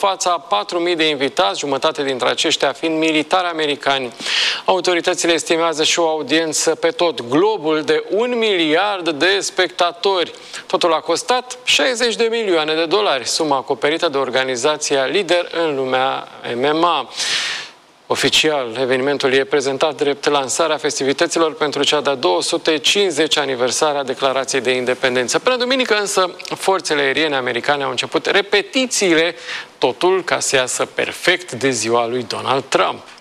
fața 4.000 de invitați, jumătate dintre aceștia fiind militari americani. Autoritățile estimează și o audiență pe tot globul de 1 miliard de spectatori. Totul a costat 60 de milioane de dolari, suma acoperită de organizația lider în lumea MMA. Oficial, evenimentul e prezentat drept lansarea festivităților pentru cea de-a 250 aniversare a Declarației de Independență. Până duminică însă, forțele aeriene americane au început repetițiile, totul ca să iasă perfect de ziua lui Donald Trump.